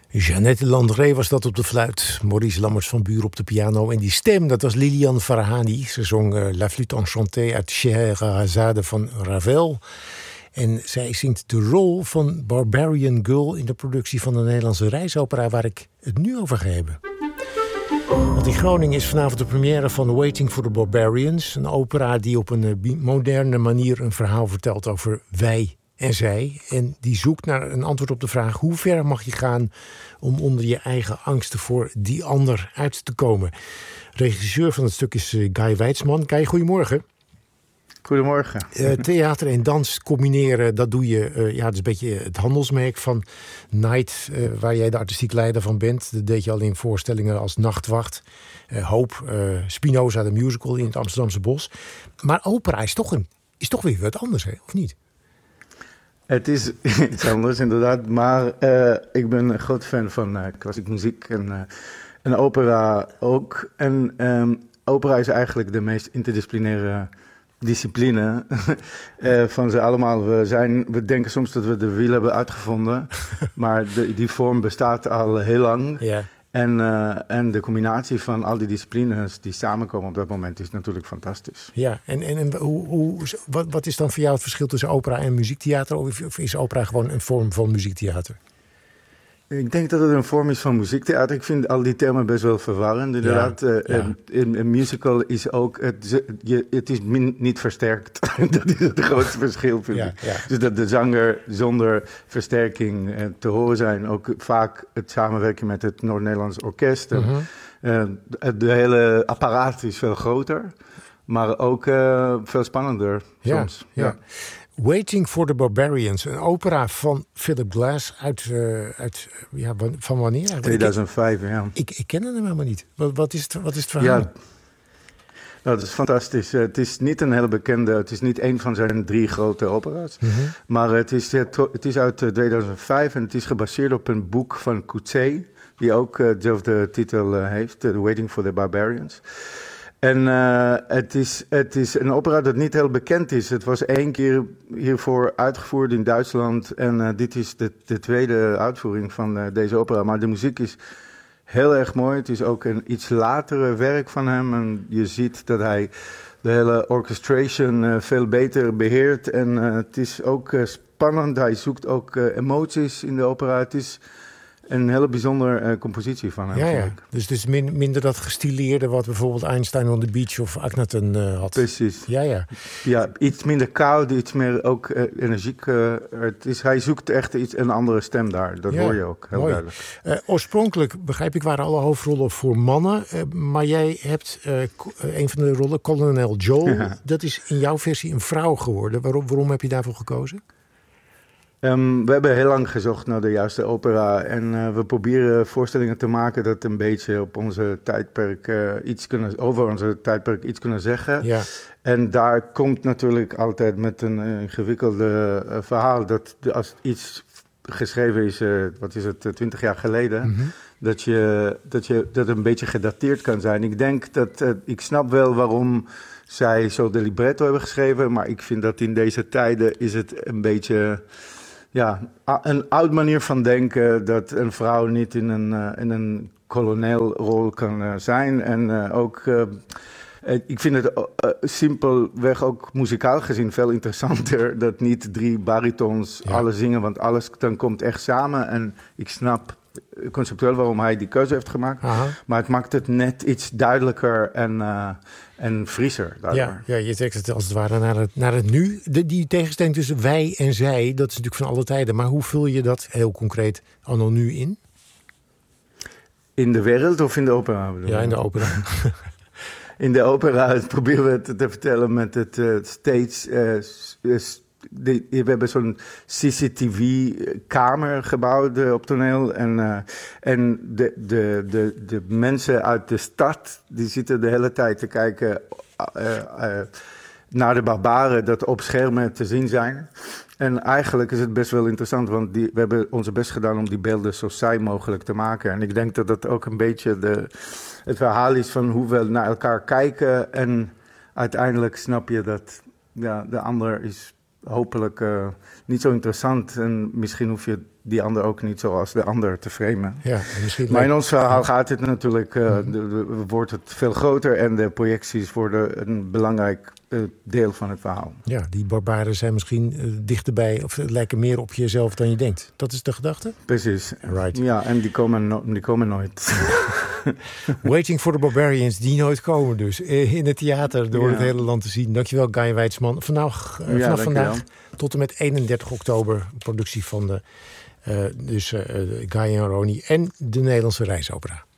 Jeannette Landré was dat op de fluit. Maurice Lammerts van Buren op de piano. En die stem, dat was Liliane Farahani. Ze zong La Flûte Enchantée uit Scheherazade van Ravel. En zij zingt de rol van Barbarian Girl in de productie van de Nederlandse reisopera, waar ik het nu over ga hebben. Want in Groningen is vanavond de première van Waiting for the Barbarians. Een opera die op een moderne manier een verhaal vertelt over wij en zij. En die zoekt naar een antwoord op de vraag: hoe ver mag je gaan om onder je eigen angsten voor die ander uit te komen? Regisseur van het stuk is Guy Weidsman. Guy, goedemorgen. Goedemorgen. Theater en dans combineren, dat doe je. Dat is een beetje het handelsmerk van Night, waar jij de artistiek leider van bent. Dat deed je al in voorstellingen als Nachtwacht, Hoop, Spinoza, de musical in het Amsterdamse Bos. Maar opera is toch weer wat anders, hè? Of niet? Het is iets anders, inderdaad. Maar ik ben een groot fan van klassieke muziek en opera ook. En opera is eigenlijk de meest interdisciplinaire discipline van ze allemaal. We denken soms dat we de wiel hebben uitgevonden, maar die vorm bestaat al heel lang. Ja. En de combinatie van al die disciplines die samenkomen op dat moment is natuurlijk fantastisch. Ja, en wat is dan voor jou het verschil tussen opera en muziektheater? Of is opera gewoon een vorm van muziektheater? Ik denk dat het een vorm is van muziektheater. Ik vind al die termen best wel verwarrend, inderdaad. Ja. Een musical is ook... Het is niet versterkt. Dat is het grootste verschil, vind ik. Ja. Dus dat de zanger zonder versterking te horen zijn. Ook vaak het samenwerken met het Noord-Nederlands Orkest. De hele apparaat is veel groter. Maar ook veel spannender soms. Ja. Waiting for the Barbarians, een opera van Philip Glass van wanneer eigenlijk? 2005, ja. Ik ken hem helemaal niet. Wat is het verhaal? Ja, dat is fantastisch. Het is niet een hele bekende, het is niet een van zijn 3 grote opera's. Mm-hmm. Maar het is uit 2005 en het is gebaseerd op een boek van Coetzee, die ook dezelfde titel heeft, Waiting for the Barbarians. En het is een opera dat niet heel bekend is. Het was 1 keer hiervoor uitgevoerd in Duitsland. En dit is de tweede uitvoering van deze opera. Maar de muziek is heel erg mooi. Het is ook een iets latere werk van hem. En je ziet dat hij de hele orchestration veel beter beheert. En het is ook spannend. Hij zoekt ook emoties in de opera. Het is een hele bijzondere compositie van hem. Ja. Dus het is minder dat gestileerde wat bijvoorbeeld Einstein on the Beach of Akhenaten had. Precies. Ja, iets minder koud, iets meer ook energiek. Hij zoekt echt een andere stem daar. Dat hoor je ook heel mooi. duidelijk. Oorspronkelijk, begrijp ik, waren alle hoofdrollen voor mannen. Maar jij hebt een van de rollen, Colonel Joel. Ja. Dat is in jouw versie een vrouw geworden. Waarom heb je daarvoor gekozen? We hebben heel lang gezocht naar de juiste opera en we proberen voorstellingen te maken dat een beetje op onze tijdperk over onze tijdperk iets kunnen zeggen. Ja. En daar komt natuurlijk altijd met een ingewikkelde verhaal dat als iets geschreven is, 20 jaar geleden, mm-hmm. dat een beetje gedateerd kan zijn. Ik denk dat ik snap wel waarom zij zo de libretto hebben geschreven, maar ik vind dat in deze tijden is het een beetje een oud manier van denken dat een vrouw niet in een kolonelrol kan zijn. En ik vind het simpelweg ook muzikaal gezien veel interessanter dat niet 3 baritons alles zingen, want alles dan komt echt samen. En ik snap conceptueel waarom hij die keuze heeft gemaakt. Aha. Maar het maakt het net iets duidelijker en frisser. Ja, je trekt het als het ware naar het nu. Die tegenstelling tussen wij en zij, dat is natuurlijk van alle tijden. Maar hoe vul je dat heel concreet anno nu in? In de wereld of in de opera? Ja, in de opera. In de opera proberen we het te vertellen met het steeds... we hebben zo'n CCTV-kamer gebouwd op toneel. En de mensen uit de stad die zitten de hele tijd te kijken naar de barbaren dat op schermen te zien zijn. En eigenlijk is het best wel interessant, want we hebben onze best gedaan om die beelden zo saai mogelijk te maken. En ik denk dat dat ook een beetje het verhaal is van hoe we naar elkaar kijken. En uiteindelijk snap je dat de ander is hopelijk niet zo interessant. En misschien hoef je die ander ook niet zoals de ander te framen. Ja, maar in ons verhaal gaat het natuurlijk, wordt het veel groter en de projecties worden een belangrijk deel van het verhaal. Ja, die barbaren zijn misschien dichterbij of lijken meer op jezelf dan je denkt. Dat is de gedachte? Precies. Right. Ja, en die komen nooit. Waiting for the Barbarians, die nooit komen dus. In het theater door het hele land te zien. Dankjewel, Guy Weidsman. Vanaf vandaag tot en met 31 oktober productie van de Guy en Ronnie en de Nederlandse Reisopera.